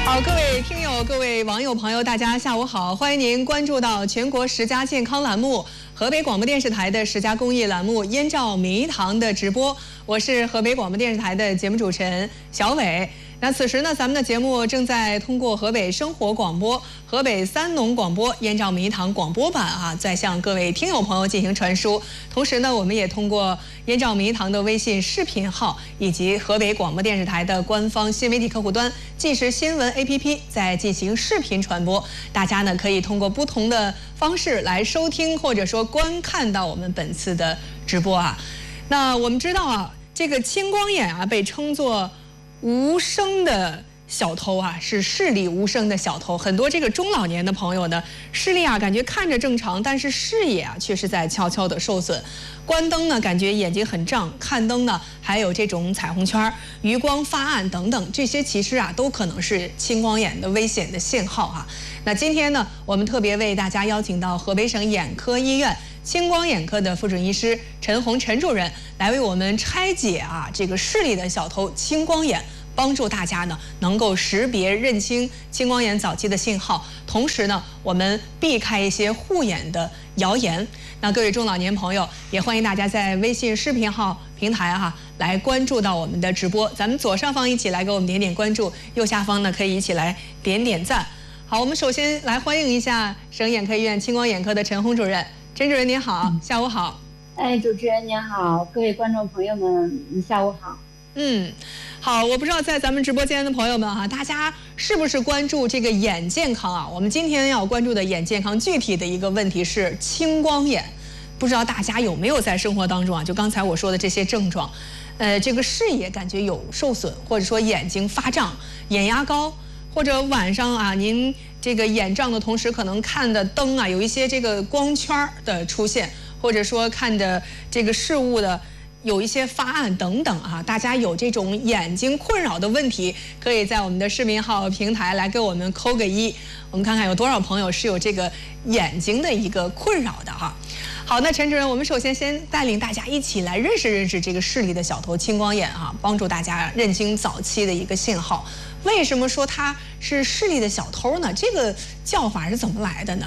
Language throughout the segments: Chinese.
好，各位听友、各位网友朋友，大家下午好！欢迎您关注到全国10佳健康栏目、河北广播电视台的10佳公益栏目《燕赵名医堂》的直播。我是河北广播电视台的节目主持人小伟。那此时呢，咱们的节目正在通过河北生活广播、河北三农广播、燕赵名医堂广播版在向各位听友朋友进行传输。同时呢，我们也通过燕赵名医堂的微信视频号以及河北广播电视台的官方新媒体客户端即时新闻 APP 在进行视频传播。大家呢可以通过不同的方式来收听或者说观看到我们本次的直播那我们知道这个青光眼被称作无声的小偷是视力无声的小偷。很多这个中老年的朋友呢，视力感觉看着正常，但是视野却是在悄悄的受损。关灯呢，感觉眼睛很胀；看灯呢，还有这种彩虹圈、余光发暗等等，这些其实都可能是青光眼的危险的信号那今天呢，我们特别为大家邀请到河北省眼科医院青光眼科的副准医师陈红陈主任来为我们拆解这个视力的小偷青光眼，帮助大家呢能够识别认清青光眼早期的信号，同时呢我们避开一些护眼的谣言。那各位中老年朋友也欢迎大家在微信视频号平台来关注到我们的直播，咱们左上方一起来给我们点点关注，右下方呢可以一起来点点赞。好，我们首先来欢迎一下省眼科医院青光眼科的陈红主任。陈主任您好，下午好。 主持人您好，各位观众朋友们，下午好。 好，我不知道在咱们直播间的朋友们大家是不是关注这个眼健康我们今天要关注的眼健康具体的一个问题是青光眼，不知道大家有没有在生活当中就刚才我说的这些症状，这个视野感觉有受损，或者说眼睛发胀、眼压高，或者晚上您这个眼胀的同时可能看的灯有一些这个光圈的出现，或者说看着这个事物的有一些发暗等等大家有这种眼睛困扰的问题，可以在我们的视频号平台来给我们扣个1，我们看看有多少朋友是有这个眼睛的一个困扰的好，那陈主任，我们首先带领大家一起来认识认识这个视力的小偷青光眼帮助大家认清早期的一个信号。为什么说它是视力的小偷呢？这个叫法是怎么来的呢？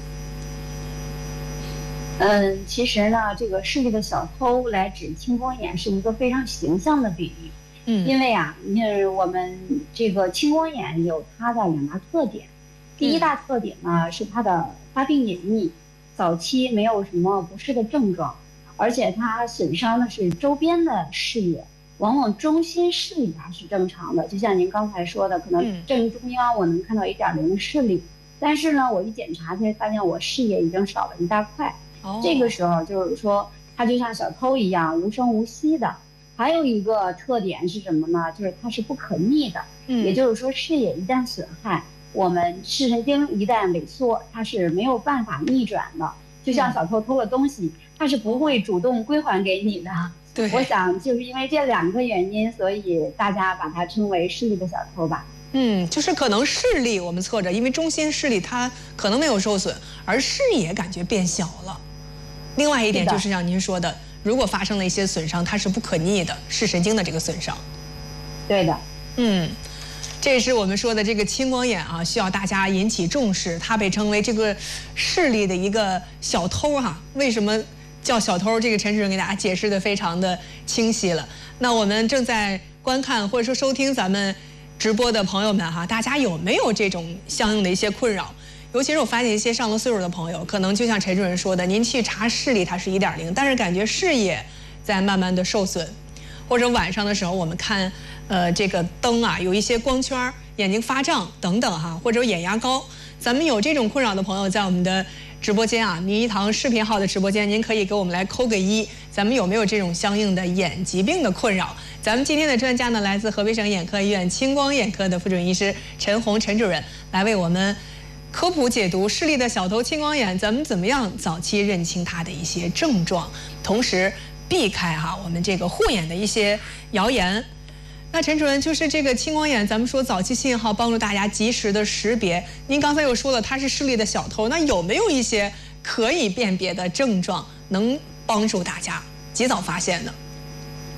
其实呢，这个视力的小偷来指青光眼是一个非常形象的比喻。因为我们这个青光眼有它的2大特点。第一大特点呢是它的发病隐匿，早期没有什么不适的症状，而且它损伤的是周边的视野，往往中心视野还是正常的。就像您刚才说的，可能正中央我能看到1.0视力，但是呢，我一检查才发现我视野已经少了一大块。这个时候就是说，它就像小偷一样无声无息的。还有一个特点是什么呢？就是它是不可逆的。也就是说，视野一旦损害，我们视神经一旦萎缩，它是没有办法逆转的。就像小偷偷了东西，它是不会主动归还给你的。 对， 我想就是因为这2个原因，所以大家把它称为视力的小偷吧。 就是可能视力我们测着，因为中心视力它可能没有受损，而视野感觉变小了。另外一点就是像您说的，如果发生了一些损伤，它是不可逆的，视神经的这个损伤。 对的。 这是我们说的这个青光眼需要大家引起重视，它被称为这个视力的一个小偷为什么叫小偷？这个陈主任给大家解释的非常的清晰了。那我们正在观看或者说收听咱们直播的朋友们大家有没有这种相应的一些困扰？尤其是我发现一些上了岁数的朋友，可能就像陈主任说的，您去查视力它是1.0，但是感觉视野在慢慢的受损，或者晚上的时候我们看这个灯有一些光圈，眼睛发胀等等或者眼压高。咱们有这种困扰的朋友，在我们的直播间名医堂视频号的直播间，您可以给我们来扣个1，咱们有没有这种相应的眼疾病的困扰？咱们今天的专家呢，来自河北省眼科医院青光眼科的副准医师陈红陈主任，来为我们科普解读视力的小偷青光眼，咱们怎么样早期认清它的一些症状，同时避开我们这个护眼的一些谣言。那陈主任，就是这个青光眼，咱们说早期信号帮助大家及时的识别。您刚才又说了，它是视力的小偷，那有没有一些可以辨别的症状，能帮助大家及早发现呢？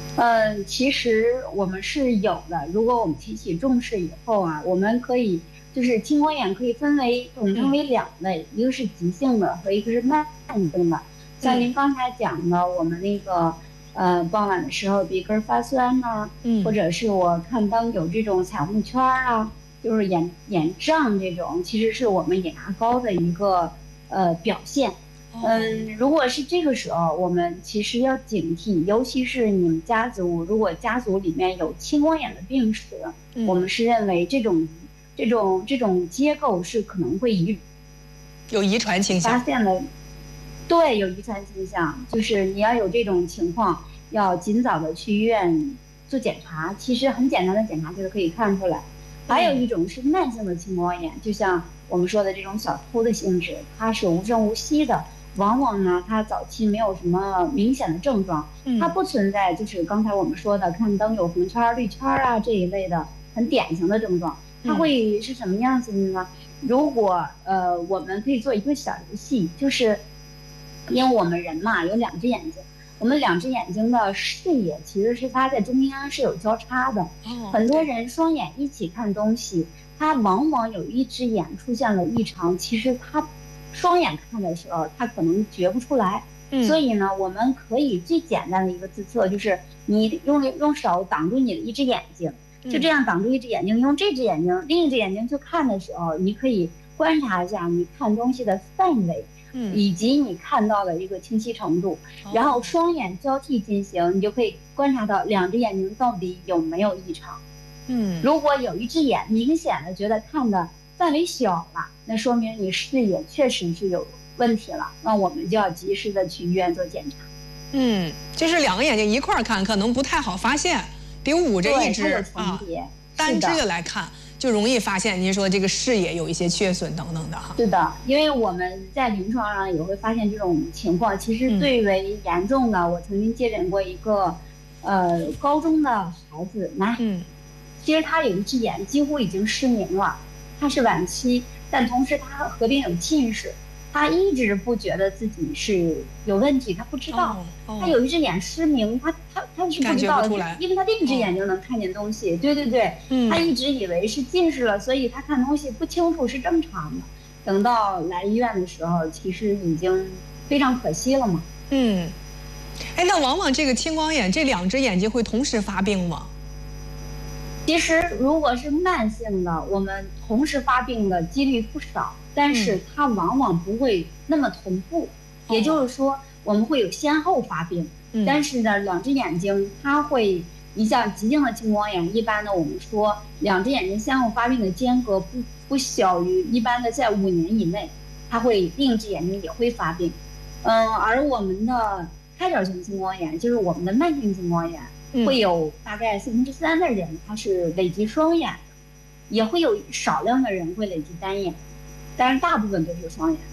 其实我们是有的。如果我们提起重视以后啊，我们可以就是青光眼可以总称为2类，一个是急性的和一个是慢性的。像您刚才讲的，我们那个傍晚的时候鼻根发酸呐，或者是我看灯有这种彩虹圈啊，就是眼胀这种，其实是我们眼压高的一个表现。如果是这个时候，我们其实要警惕，尤其是你们家族，如果家族里面有青光眼的病史，我们是认为这种结构是可能会有遗传倾向， 发现了，对，有遗传倾向，就是你要有这种情况，要尽早的去医院做检查。其实很简单的检查就是可以看出来。还有一种是慢性的青光眼，就像我们说的这种小偷的性质，它是无声无息的。往往呢，它早期没有什么明显的症状，它不存在就是刚才我们说的看灯有红圈、绿圈啊这一类的很典型的症状。它会是什么样子的呢？如果我们可以做一个小游戏，就是因为我们人嘛有2只眼睛，我们2只眼睛的视野其实是它在中间是有交叉的。很多人双眼一起看东西，他往往有一只眼出现了异常，其实他双眼看的时候，他可能觉不出来。所以呢，我们可以最简单的一个自测，就是你用手挡住你的一只眼睛，就这样挡住一只眼睛，用这只眼睛，另一只眼睛去看的时候，你可以观察一下你看东西的范围，以及你看到的一个清晰程度，然后双眼交替进行，你就可以观察到2只眼睛到底有没有异常。如果有一只眼明显的觉得看的范围小了，那说明你视野确实是有问题了，那我们就要及时的去医院做检查。 就是2个眼睛一块看，可能不太好发现，得捂着一只单只的来看，就容易发现您说这个视野有一些缺损等等的哈。 是的，因为我们在临床上也会发现这种情况。其实最为严重的，我曾经接诊过一个高中的孩子，其实他有一只眼几乎已经失明了，他是晚期，但同时他合并有近视，他一直不觉得自己是有问题，他不知道，他有一只眼失明，他是不知道的，因为他另一只眼睛能看见东西，对，他一直以为是近视了，所以他看东西不清楚是正常的。等到来医院的时候，其实已经非常可惜了嘛。 那往往这个青光眼这2只眼睛会同时发病吗？ 其实如果是慢性的，我们同时发病的几率不少，但是它往往不会那么同步，也就是说我们会有先后发病。但是呢，2只眼睛它会，你像急性的青光眼，一般的我们说2只眼睛先后发病的间隔不小于一般的在5年以内，它会另一只眼睛也会发病。而我们的开角性青光眼，就是我们的慢性青光眼，会有大概3/4的人他是累及双眼的，也会有少量的人会累及单眼，但是大部分都是双眼。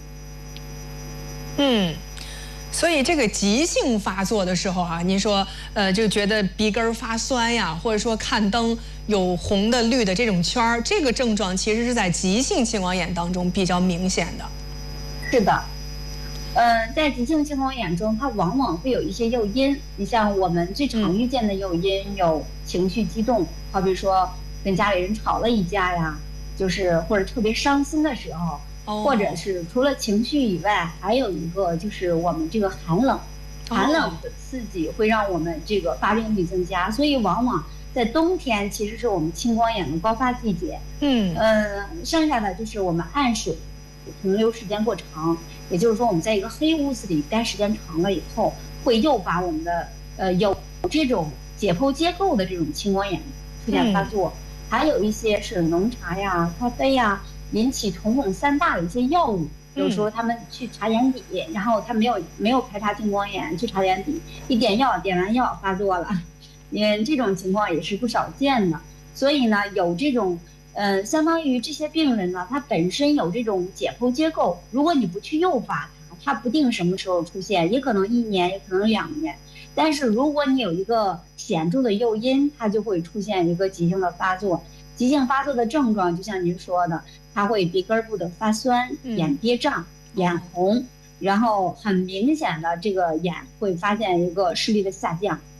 所以这个急性发作的时候啊，您说就觉得鼻根发酸呀，或者说看灯有红的绿的这种圈儿，这个症状其实是在急性青光眼当中比较明显的。 是的。在急性青光眼中，它往往会有一些诱因。你像我们最常遇见的诱因有情绪激动，好比说跟家里人吵了一架呀，就是或者特别伤心的时候，或者是除了情绪以外，还有一个就是我们这个寒冷的刺激会让我们这个发病率增加，所以往往在冬天其实是我们青光眼的高发季节。剩下的就是我们暗室停留时间过长，也就是说我们在一个黑屋子里待时间长了以后，会诱发我们的有这种解剖结构的这种青光眼出现发作。还有一些是浓茶呀、咖啡呀引起瞳孔3大的一些药物，比如说他们去查眼底，然后他没有排查青光眼，去查眼底，一点药，点完药发作了，这种情况也是不少见的。所以呢，有这种相当于这些病人呢，他本身有这种解剖结构，如果你不去诱发它不定什么时候出现，也可能1年，也可能2年。但是如果你有一个显著的诱因，它就会出现一个急性的发作。急性发作的症状就像您说的，它会鼻根部的发酸、眼憋胀、眼红，然后很明显的这个眼会发现一个视力的下降，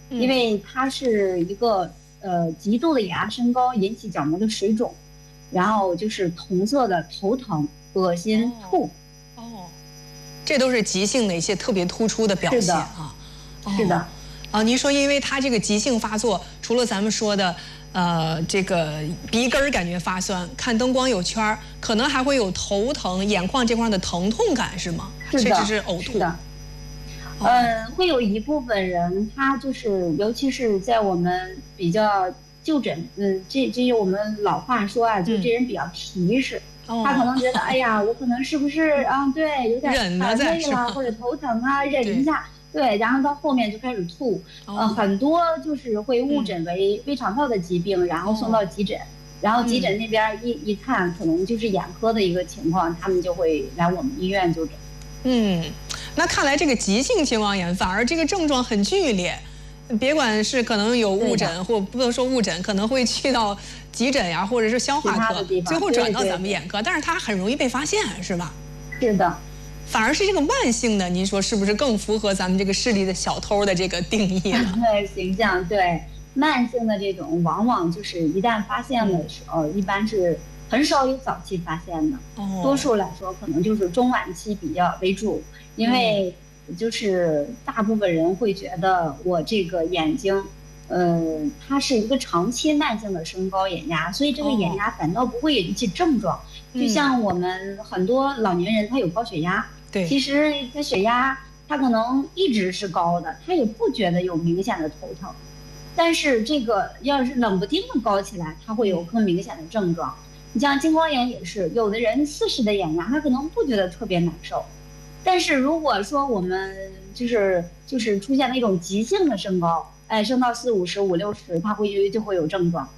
因为它是一个极度的眼压升高引起角膜的水肿，然后就是同色的头疼、恶心、吐。 这都是急性的一些特别突出的表现啊。 是的。 您说因为它这个急性发作，除了咱们说的这个鼻根儿感觉发酸，看灯光有圈儿，可能还会有头疼、眼眶这块的疼痛感，是吗？ 是的。 甚至是呕吐。 是的。会有一部分人，他就是，尤其是在我们比较就诊，这我们老话说啊，就这人比较皮实，他可能觉得，哎呀，我可能是不是对，有点累了，或者头疼啊，忍一下，对，然后到后面就开始吐，很多就是会误诊为胃肠道的疾病，然后送到急诊，然后急诊那边一看，可能就是眼科的一个情况，他们就会来我们医院就诊。 那看来这个急性青光眼反而这个症状很剧烈，别管是可能有误诊，或不能说误诊，可能会去到急诊呀，或者是消化科，最后转到咱们眼科，但是它很容易被发现，是吧？ 是的。 反而是这个慢性的，您说是不是更符合咱们这个视力的小偷的这个定义呢？ 形象对，慢性的这种往往就是一旦发现的时候，一般是很少有早期发现的，多数来说可能就是中晚期比较为主。因为就是大部分人会觉得我这个眼睛，它是一个长期慢性的升高眼压，所以这个眼压反倒不会引起症状。就像我们很多老年人他有高血压， 对， 其实他血压他可能一直是高的，他也不觉得有明显的头疼，但是这个要是冷不丁的高起来，他会有更明显的症状。你像青光眼也是，有的人40的眼压他可能不觉得特别难受。但是如果说我们就是出现那种急性的升高，升到40、50、50、60，它就会有症状。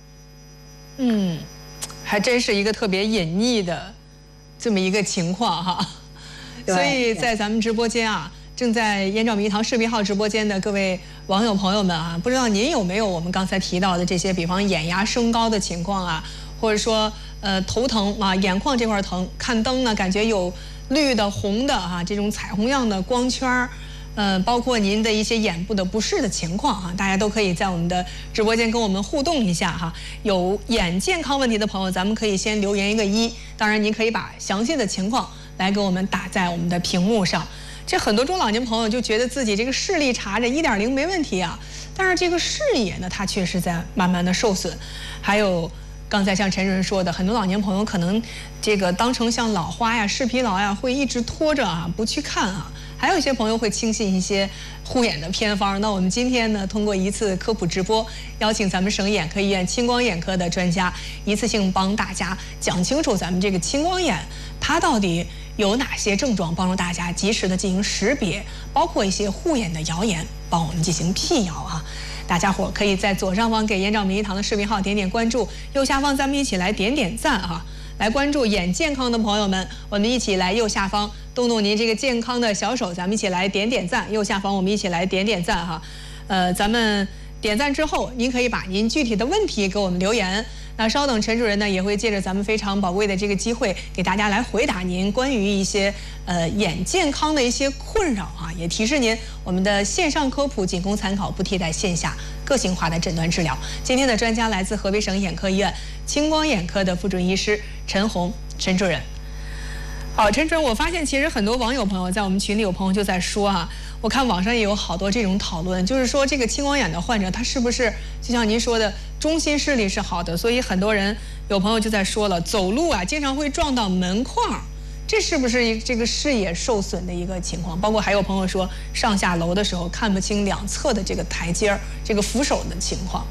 还真是一个特别隐匿的这么一个情况哈。所以在咱们直播间啊，正在燕赵迷堂视频号直播间的各位网友朋友们啊，不知道您有没有我们刚才提到的这些，比方眼压升高的情况啊，或者说头疼啊，眼眶这块疼，看灯呢感觉有绿的、红的啊，这种彩虹样的光圈儿，包括您的一些眼部的不适的情况啊，大家都可以在我们的直播间跟我们互动一下哈。有眼健康问题的朋友，咱们可以先留言一个1，当然您可以把详细的情况来给我们打在我们的屏幕上。这很多中老年朋友就觉得自己这个视力查着1.0没问题啊，但是这个视野呢，它确实在慢慢的受损，还有。刚才像陈主任说的，很多老年朋友可能这个当成像老花呀、视疲劳呀，会一直拖着啊，不去看啊。还有一些朋友会轻信一些护眼的偏方。那我们今天呢，通过一次科普直播，邀请咱们省眼科医院青光眼科的专家，一次性帮大家讲清楚咱们这个青光眼它到底有哪些症状，帮助大家及时的进行识别，包括一些护眼的谣言，帮我们进行辟谣啊。大家伙可以在左上方给燕赵迷堂的视频号点点关注，右下方咱们一起来点点赞哈，来关注眼健康的朋友们，我们一起来右下方动动您这个健康的小手，咱们一起来点点赞。右下方我们一起来点点赞哈，咱们点赞之后，您可以把您具体的问题给我们留言。那稍等，陈主任呢也会借着咱们非常宝贵的这个机会，给大家来回答您关于一些眼健康的一些困扰啊，也提示您我们的线上科普仅供参考，不替代线下个性化的诊断治疗。今天的专家来自河北省眼科医院青光眼科的副主任医师陈红，陈主任。好，陈主任，我发现其实很多网友朋友在我们群里有朋友就在说啊，我看网上也有好多这种讨论，就是说这个青光眼的患者他是不是就像您说的中心视力是好的，所以很多人有朋友就在说了，走路啊经常会撞到门框，这是不是这个视野受损的一个情况？包括还有朋友说上下楼的时候看不清两侧的这个台阶儿、这个扶手的情况。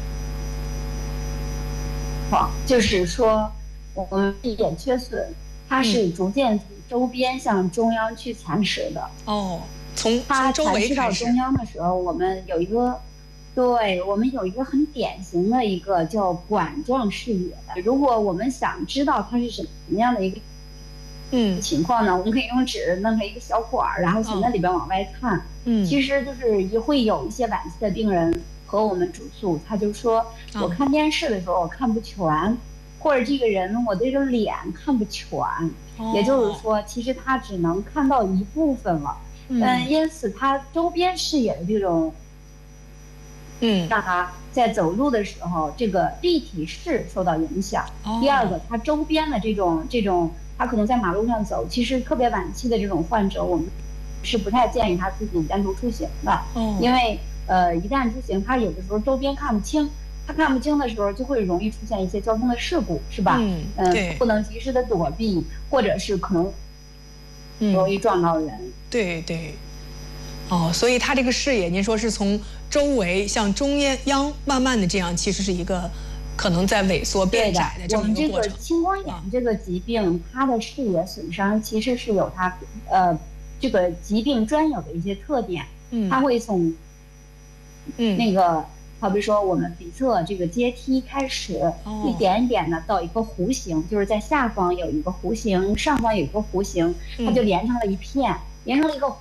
好，就是说我们眼缺损。它是逐渐从周边向中央去蚕食的。 从它周围到中央的时候，我们有一个很典型的一个叫管状视野的。如果我们想知道它是什么样的一个情况呢，我们可以用纸弄成一个小管，然后从那里边往外看。其实就是也会有一些晚期的病人和我们主诉，他就说我看电视的时候我看不全。或者这个人我这个脸看不全，也就是说其实他只能看到一部分了，因此他周边视野的这种让他在走路的时候这个立体式受到影响。第二个，他周边的这种，他可能在马路上走，其实特别晚期的这种患者，我们是不太建议他自己单独出行的，因为一旦出行，他有的时候周边看不清。他看不清的时候，就会容易出现一些交通的事故，是吧？不能及时的躲避，或者是可能容易撞到人。 对。所以他这个视野，您说是从周围向中央慢慢的这样，其实是一个可能在萎缩变窄的这么一个过程。 我们这个青光眼这个疾病，它的视野损伤其实是有它这个疾病专有的一些特点。它会从那个。好比说，我们鼻侧这个阶梯开始一点一点的到一个弧形，就是在下方有一个弧形，上方有一个弧形，它就连成了一片，连成了一个